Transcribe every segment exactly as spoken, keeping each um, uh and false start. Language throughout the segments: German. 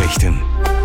Nachrichten.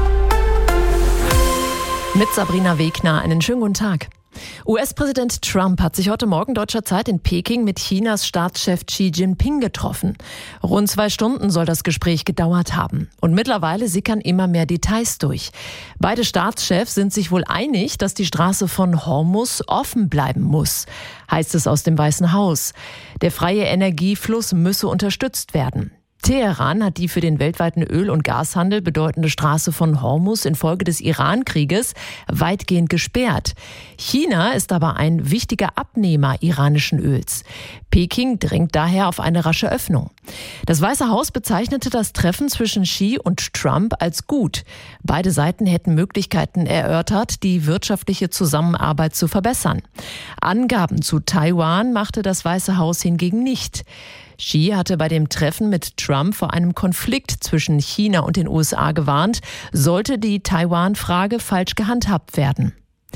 Mit Sabrina Wegner, einen schönen guten Tag. U S-Präsident Trump hat sich heute Morgen deutscher Zeit in Peking mit Chinas Staatschef Xi Jinping getroffen. Rund zwei Stunden soll das Gespräch gedauert haben. Und mittlerweile sickern immer mehr Details durch. Beide Staatschefs sind sich wohl einig, dass die Straße von Hormuz offen bleiben muss, heißt es aus dem Weißen Haus. Der freie Energiefluss müsse unterstützt werden. Teheran hat die für den weltweiten Öl- und Gashandel bedeutende Straße von Hormuz infolge des Iran-Krieges weitgehend gesperrt. China ist aber ein wichtiger Abnehmer iranischen Öls. Peking drängt daher auf eine rasche Öffnung. Das Weiße Haus bezeichnete das Treffen zwischen Xi und Trump als gut. Beide Seiten hätten Möglichkeiten erörtert, die wirtschaftliche Zusammenarbeit zu verbessern. Angaben zu Taiwan machte das Weiße Haus hingegen nicht. Xi hatte bei dem Treffen mit Trump vor einem Konflikt zwischen China und den U S A gewarnt, sollte die Taiwan-Frage falsch gehandhabt werden.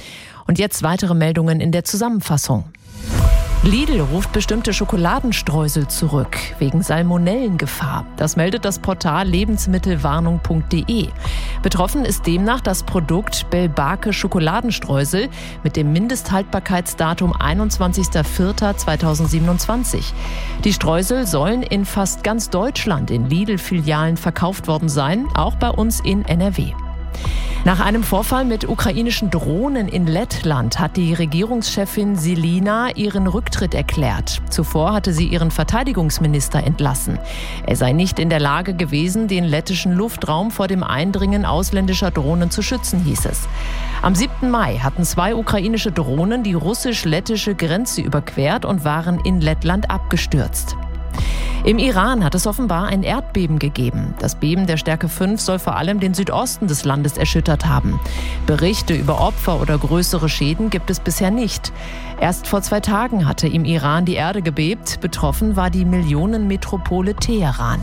Und jetzt weitere Meldungen in der Zusammenfassung. Lidl ruft bestimmte Schokoladenstreusel zurück, wegen Salmonellengefahr. Das meldet das Portal lebensmittelwarnung punkt de. Betroffen ist demnach das Produkt Bell-Barke Schokoladenstreusel mit dem Mindesthaltbarkeitsdatum einundzwanzigster vierter zweitausendsiebenundzwanzig. Die Streusel sollen in fast ganz Deutschland in Lidl-Filialen verkauft worden sein, auch bei uns in N R W. Nach einem Vorfall mit ukrainischen Drohnen in Lettland hat die Regierungschefin Žilina ihren Rücktritt erklärt. Zuvor hatte sie ihren Verteidigungsminister entlassen. Er sei nicht in der Lage gewesen, den lettischen Luftraum vor dem Eindringen ausländischer Drohnen zu schützen, hieß es. Am siebten Mai hatten zwei ukrainische Drohnen die russisch-lettische Grenze überquert und waren in Lettland abgestürzt. Im Iran hat es offenbar ein Erdbeben gegeben. Das Beben der Stärke fünf soll vor allem den Südosten des Landes erschüttert haben. Berichte über Opfer oder größere Schäden gibt es bisher nicht. Erst vor zwei Tagen hatte im Iran die Erde gebebt. Betroffen war die Millionenmetropole Teheran.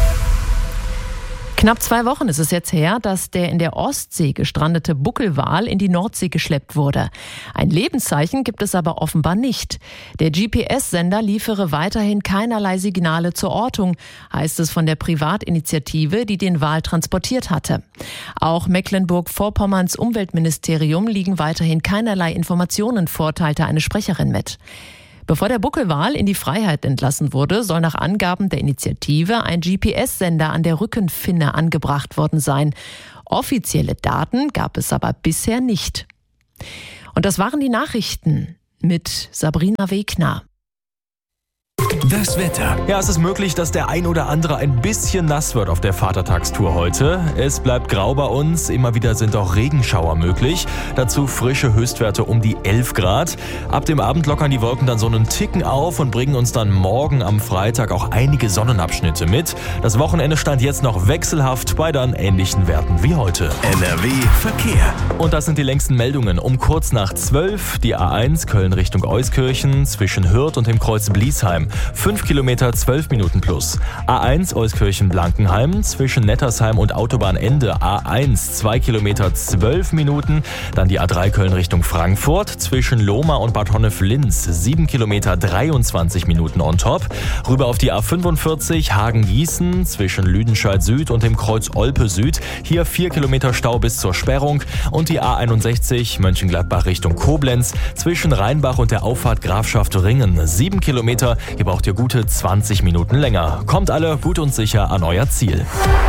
Knapp zwei Wochen ist es jetzt her, dass der in der Ostsee gestrandete Buckelwal in die Nordsee geschleppt wurde. Ein Lebenszeichen gibt es aber offenbar nicht. Der G P S-Sender liefere weiterhin keinerlei Signale zur Ortung, heißt es von der Privatinitiative, die den Wal transportiert hatte. Auch Mecklenburg-Vorpommerns Umweltministerium liegen weiterhin keinerlei Informationen vor, teilte eine Sprecherin mit. Bevor der Buckelwal in die Freiheit entlassen wurde, soll nach Angaben der Initiative ein G P S-Sender an der Rückenfinne angebracht worden sein. Offizielle Daten gab es aber bisher nicht. Und das waren die Nachrichten mit Sabrina Wegner. Das Wetter. Ja, es ist möglich, dass der ein oder andere ein bisschen nass wird auf der Vatertagstour heute. Es bleibt grau bei uns, immer wieder sind auch Regenschauer möglich. Dazu frische Höchstwerte um die elf Grad. Ab dem Abend lockern die Wolken dann so einen Ticken auf und bringen uns dann morgen am Freitag auch einige Sonnenabschnitte mit. Das Wochenende stand jetzt noch wechselhaft bei dann ähnlichen Werten wie heute. N R W Verkehr. Und das sind die längsten Meldungen. Um kurz nach zwölf die A eins Köln Richtung Euskirchen zwischen Hürth und dem Kreuz Bliesheim. fünf Kilometer, zwölf Minuten plus. A eins Euskirchen-Blankenheim zwischen Nettersheim und Autobahnende. A eins zwei Kilometer, zwölf Minuten. Dann die A drei Köln Richtung Frankfurt zwischen Lohmar und Bad Honnef-Linz. sieben Kilometer, dreiundzwanzig Minuten on top. Rüber auf die A fünfundvierzig Hagen-Gießen zwischen Lüdenscheid Süd und dem Kreuz Olpe Süd. Hier vier Kilometer Stau bis zur Sperrung. Und die A einundsechzig Mönchengladbach Richtung Koblenz zwischen Rheinbach und der Auffahrt Grafschaft Ringen. sieben Kilometer. Hier braucht ihr gute zwanzig Minuten länger. Kommt alle gut und sicher an euer Ziel.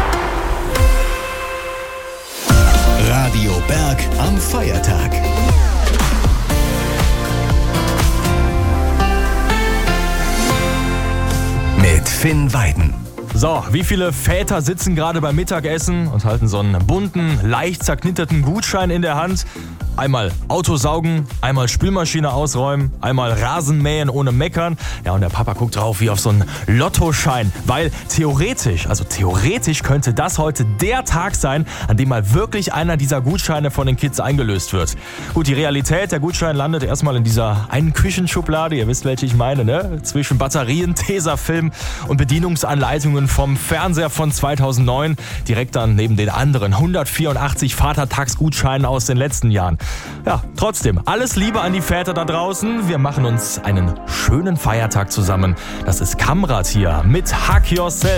Radio Berg am Feiertag. Mit Finn Weiden. So, wie viele Väter sitzen gerade beim Mittagessen und halten so einen bunten, leicht zerknitterten Gutschein in der Hand? Einmal Auto saugen, einmal Spülmaschine ausräumen, einmal Rasen mähen ohne meckern. Ja, und der Papa guckt drauf wie auf so einen Lottoschein, weil theoretisch, also theoretisch könnte das heute der Tag sein, an dem mal wirklich einer dieser Gutscheine von den Kids eingelöst wird. Gut, die Realität, der Gutschein landet erstmal in dieser einen Küchenschublade, ihr wisst, welche ich meine, ne? Zwischen Batterien, Tesafilm und Bedienungsanleitungen vom Fernseher von zweitausendneun, direkt dann neben den anderen hundertvierundachtzig Vatertagsgutscheinen aus den letzten Jahren. Ja, trotzdem, alles Liebe an die Väter da draußen. Wir machen uns einen schönen Feiertag zusammen. Das ist Kamrat hier mit Hack Yourself.